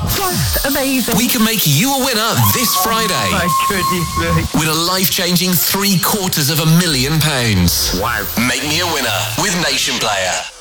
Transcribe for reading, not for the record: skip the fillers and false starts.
Just amazing. We can make you a winner this Friday. My goodness me. Win a life-changing £750,000. Wow. Make me a winner with Nation Player.